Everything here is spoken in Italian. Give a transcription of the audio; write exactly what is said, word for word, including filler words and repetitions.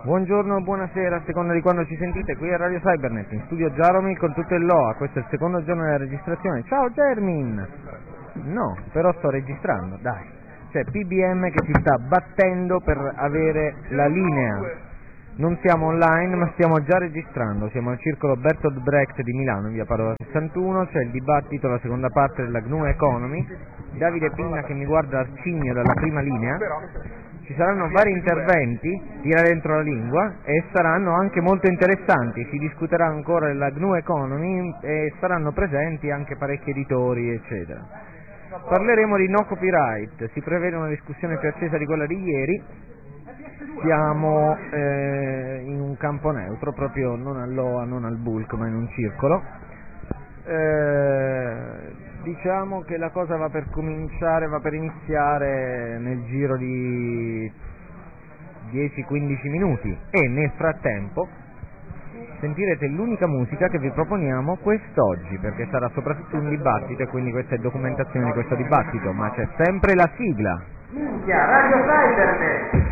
Buongiorno, buonasera, a seconda di quando ci sentite, qui a Radio Cybernet, in studio Jaromil con tutto il L O A, questo è il secondo giorno della registrazione. Ciao Germin! No, però sto registrando, dai. C'è P B M che si sta battendo per avere la linea. Non siamo online, ma stiamo già registrando. Siamo al circolo Bertolt Brecht di Milano, in via Padova sessantuno, c'è il dibattito, la seconda parte della G N U Economy. Davide Pinna che mi guarda arcigno dalla prima linea. Ci saranno vari interventi, tira dentro la lingua, e saranno anche molto interessanti. Si discuterà ancora della G N U Economy e saranno presenti anche parecchi editori, eccetera. Parleremo di no copyright, si prevede una discussione più accesa di quella di ieri. Siamo eh, in un campo neutro, proprio non all'O A, non al bulk, ma in un circolo. Eh, diciamo che la cosa va per cominciare, va per iniziare nel giro di dieci quindici minuti e nel frattempo sentirete l'unica musica che vi proponiamo quest'oggi, perché sarà soprattutto un dibattito e quindi questa è documentazione di questo dibattito, ma c'è sempre la sigla. Minchia, Radio Cybernet!